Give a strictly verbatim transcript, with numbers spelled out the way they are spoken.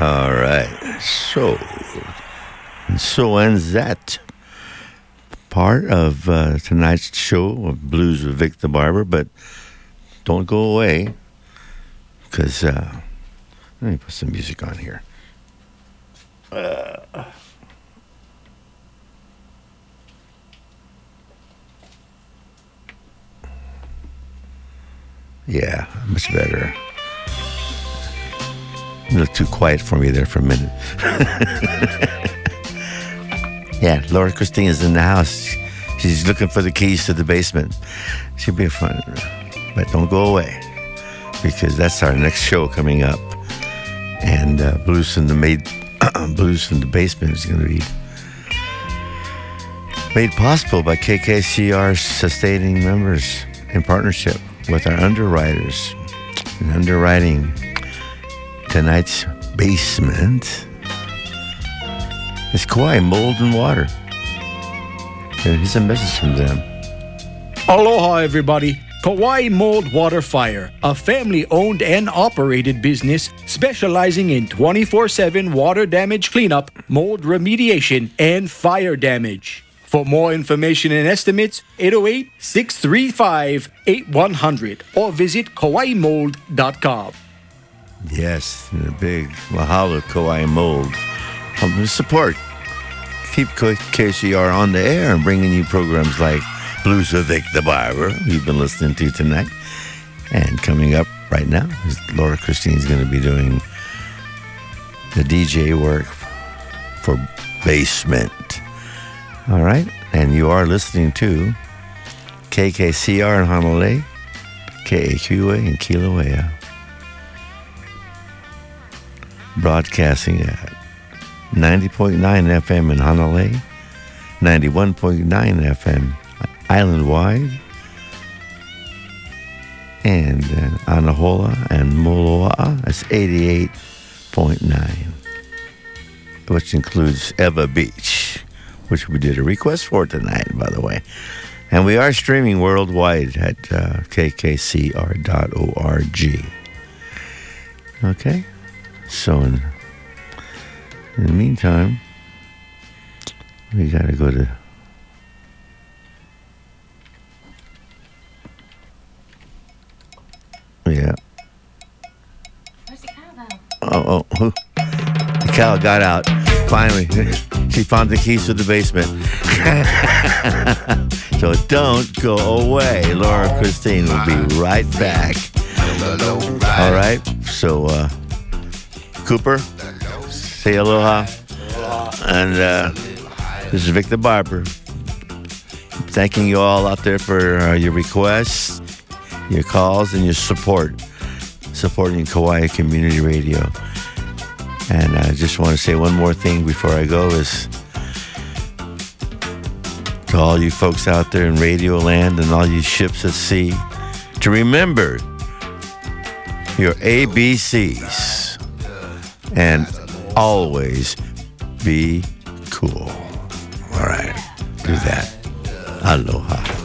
All right. So, so ends that part of uh, tonight's show of Blues with Vic the Barber. But don't go away, because uh, let me put some music on here. Uh, yeah, much better. A little too quiet for me there for a minute. Yeah, Laura Christine is in the house. She's looking for the keys to the basement. She'll be fun. But don't go away, because that's our next show coming up. And uh, Blues in the made, Blues in the Basement is going to be made possible by K K C R sustaining members in partnership with our underwriters. And underwriting tonight's basement is Kauai Mold and Water. And here's a message from them. Aloha, everybody. Kauai Mold Water Fire, a family-owned and operated business specializing in twenty-four seven water damage cleanup, mold remediation, and fire damage. For more information and estimates, eight oh eight, six three five, eight one zero zero or visit kauai mold dot com. Yes, and a big mahalo Kauai Mold. Um, the support. Keep K C R on the air and bringing you programs like Blues with Vic the Barber, you've been listening to tonight. And coming up right now is Laura Christine's going to be doing the D J work for Basement. All right? And you are listening to K K C R in Honolulu, K A Q A in Kilauea. Broadcasting at ninety point nine F M in Honolulu, ninety-one point nine F M island-wide, and uh, Anahola and Moloa'a, that's eighty-eight point nine, which includes Eva Beach, which we did a request for tonight, by the way. And we are streaming worldwide at uh, k k c r dot org. Okay? So in, in the meantime, we got to go to... Yeah. Where's the cow go? Oh, oh, who? The cow got out. Finally, she found the keys to the basement. So don't go away. Laura Christine will be right back. All right. So, uh, Cooper, say aloha. And uh, this is Vic the Barber. Thanking you all out there for uh, your requests, your calls, and your support, supporting Kauai Community Radio. And I just want to say one more thing before I go is to all you folks out there in Radio Land and all you ships at sea to remember your A B Cs and always be cool. All right, do that. Aloha.